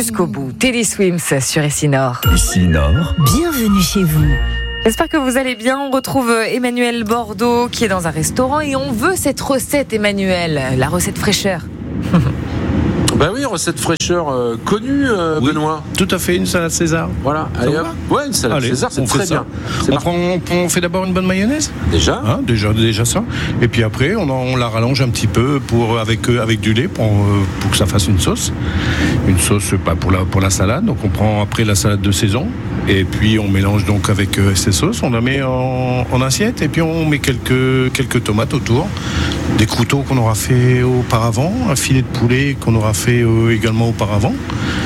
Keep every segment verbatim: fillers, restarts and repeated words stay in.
jusqu'au bout. Teddy Swims sur Ici Nord. Ici Nord. Bienvenue chez vous. J'espère que vous allez bien. On retrouve Emmanuel Bordeaux qui est dans un restaurant et on veut cette recette, Emmanuel, la recette fraîcheur. Ben oui, recette fraîcheur euh, connue, euh, oui, Benoît. Tout à fait, une salade César. Voilà, allez hop. Ouais, une salade Allez, César, c'est on très fait ça. bien. C'est On, mar- prend, on, prend- on fait d'abord une bonne mayonnaise. Déjà Hein, déjà, déjà ça. Et puis après, on, en- on la rallonge un petit peu pour, avec, euh, avec du lait pour, euh, pour que ça fasse une sauce. Une sauce pas pour, la, pour la salade. Donc on prend après la salade de saison. Et puis on mélange donc avec euh, ces sauces. On la met en, en assiette. Et puis on met quelques, quelques tomates autour. Des croûtons qu'on aura fait auparavant. Un filet de poulet qu'on aura fait euh, également auparavant.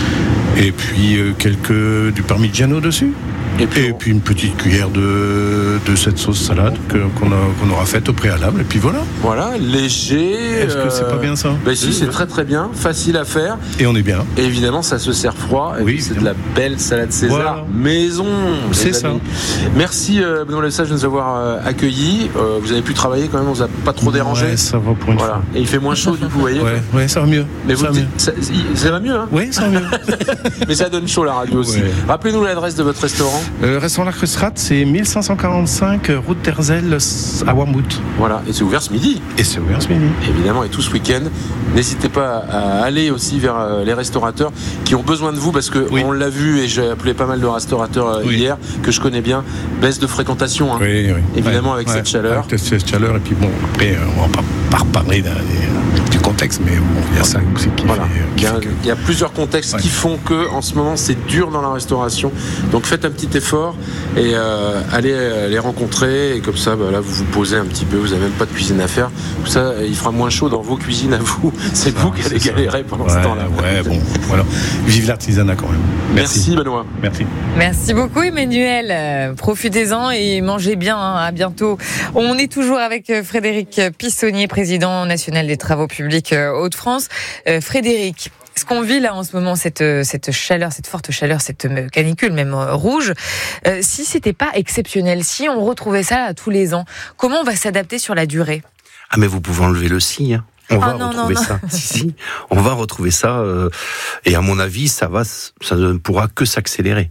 Et puis euh, quelques du parmigiano dessus. Et puis, Et puis une petite cuillère de, de cette sauce salade que, qu'on, a, qu'on aura faite au préalable. Et puis voilà. voilà, léger. Est-ce que c'est pas bien ça ? Ben si, c'est très très bien, facile à faire. Et on est bien. Et évidemment, ça se sert froid. Et Oui, puis, c'est de la belle salade César Voilà. maison. les C'est amis. ça. Merci euh, Benoît Lesage de nous avoir euh, accueillis. Euh, vous avez pu travailler quand même, on vous a pas trop dérangé. Ouais, ça va pour une Voilà. Et il fait moins chaud du coup, vous voyez. fois. Ouais, ouais, ça va mieux. Mais vous ça va dites- mieux. ça, ça va mieux, hein. Oui, ça va mieux. Mais ça donne chaud la radio aussi. Ouais. Rappelez-nous l'adresse de votre restaurant. Euh, restaurant La Crustrat, c'est mille cinq cent quarante-cinq route d'Herzl à Warmouth. Voilà, et c'est ouvert ce midi. Et c'est ouvert ce midi. Évidemment, et tout ce week-end. N'hésitez pas à aller aussi vers euh, les restaurateurs qui ont besoin de vous parce que Oui. on l'a vu et j'ai appelé pas mal de restaurateurs euh, Oui. hier que je connais bien. Baisse de fréquentation, hein. Oui, oui. Évidemment, avec cette chaleur. Avec cette chaleur. Et puis bon, après, euh, on va pas, pas reparler d'un- du contexte, mais bon, il y a ça aussi qui Voilà. fait, euh, Il qui y, a, fait que- il y a plusieurs contextes Ouais. qui font que en ce moment c'est dur dans la restauration. Donc faites un petit effort et euh, allez euh, les rencontrer et comme ça bah, là vous vous posez un petit peu, vous n'avez même pas de cuisine à faire. Tout ça il fera moins chaud dans vos cuisines à vous. C'est ça, vous qui allez c'est ça. galérer pendant Ouais, ce temps-là. Ouais, bon, voilà. Vive l'artisanat quand même. Merci Benoît. Merci. Merci beaucoup Emmanuel. Euh, Profitez-en et mangez bien. Hein. À bientôt. On est toujours avec euh, Frédéric Pissonnier, président national des travaux publics euh, Hauts-de-France. Euh, Frédéric, ce qu'on vit là en ce moment, cette, euh, cette chaleur, cette forte chaleur, cette euh, canicule même euh, rouge, euh, si c'était pas exceptionnel, si on retrouvait ça là, tous les ans, comment on va s'adapter sur la durée ? Ah mais vous pouvez enlever le si, hein. On Ah va non, retrouver non, non. ça. Si, si, on va retrouver ça. Euh, et à mon avis, ça va, ça ne pourra que s'accélérer.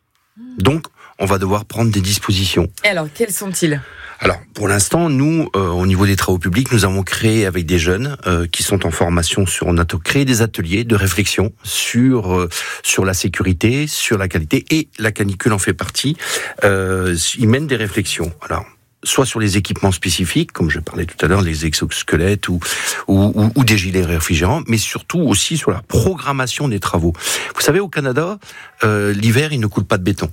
Donc, on va devoir prendre des dispositions. Et alors, quels sont-ils ? Alors, pour l'instant, nous, euh, au niveau des travaux publics, nous avons créé avec des jeunes euh, qui sont en formation sur, on a créé des ateliers de réflexion sur euh, sur la sécurité, sur la qualité, et la canicule en fait partie. Euh, ils mènent des réflexions. Alors, soit sur les équipements spécifiques, comme je parlais tout à l'heure, les exosquelettes ou, ou, ou, ou des gilets réfrigérants, mais surtout aussi sur la programmation des travaux. Vous savez, au Canada, euh, l'hiver, il ne coule pas de béton.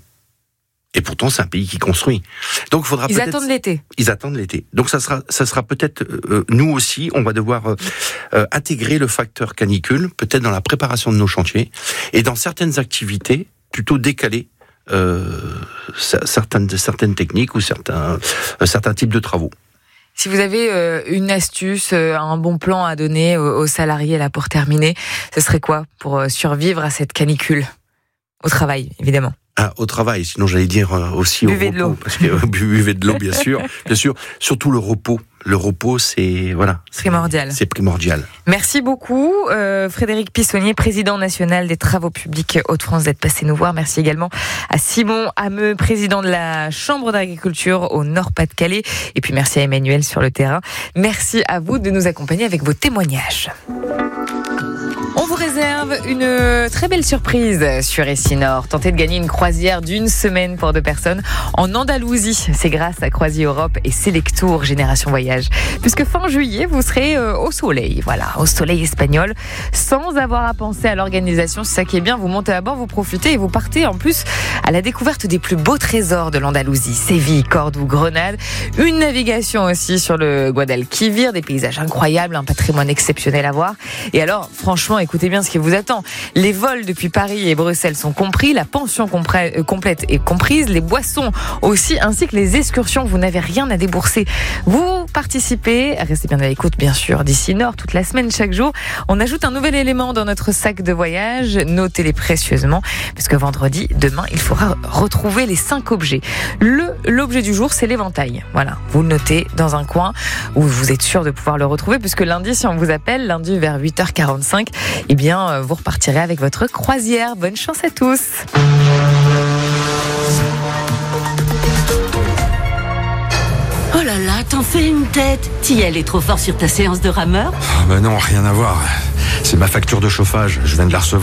Et pourtant, c'est un pays qui construit. Donc, il faudra Ils peut-être... attendent l'été. Ils attendent l'été. Donc, ça sera, ça sera peut-être, euh, nous aussi, on va devoir euh, euh, intégrer le facteur canicule, peut-être dans la préparation de nos chantiers, et dans certaines activités, plutôt décaler euh, certaines, certaines techniques ou certains, euh, certains types de travaux. Si vous avez euh, une astuce, euh, un bon plan à donner aux, aux salariés là pour terminer, ce serait quoi pour euh, survivre à cette canicule ? Au travail, évidemment. Ah, au travail, sinon j'allais dire euh, aussi Buvez au de repos, l'eau. parce que euh, buvez de l'eau, bien sûr, bien sûr. Surtout le repos. Le repos, c'est voilà, c'est Primordial. C'est primordial. Merci beaucoup, euh, Frédéric Pissonnier, président national des travaux publics Hauts-de-France, d'être passé nous voir. Merci également à Simon Hameux, président de la Chambre d'agriculture au Nord-Pas-de-Calais. Et puis merci à Emmanuel sur le terrain. Merci à vous de nous accompagner avec vos témoignages. On vous réserve une très belle surprise sur Ici Nord. Tentez de gagner une croisière d'une semaine pour deux personnes en Andalousie. C'est grâce à Croisi Europe et Selectour Génération Voyage. Puisque fin juillet, vous serez au soleil. Voilà, au soleil espagnol, sans avoir à penser à l'organisation. C'est ça qui est bien. Vous montez à bord, vous profitez et vous partez en plus à la découverte des plus beaux trésors de l'Andalousie. Séville, Cordoue, Grenade. Une navigation aussi sur le Guadalquivir. Des paysages incroyables, un patrimoine exceptionnel à voir. Et alors, franchement, écoutez bien ce qui vous attend. Les vols depuis Paris et Bruxelles sont compris, la pension compre- euh, complète est comprise, les boissons aussi, ainsi que les excursions. Vous n'avez rien à débourser. Vous participez, restez bien à l'écoute bien sûr, d'Ici Nord, toute la semaine, chaque jour. On ajoute un nouvel élément dans notre sac de voyage, notez-les précieusement, parce que vendredi, demain, il faudra retrouver les cinq objets. Le, l'objet du jour, c'est l'éventail. Voilà, vous le notez dans un coin où vous êtes sûr de pouvoir le retrouver, puisque lundi, si on vous appelle, lundi vers huit heures quarante-cinq, eh bien, euh, vous repartirez avec votre croisière. Bonne chance à tous. Oh là là, t'en fais une tête. T'y es allé trop fort sur ta séance de rameur ? Ben non, rien à voir. C'est ma facture de chauffage, je viens de la recevoir.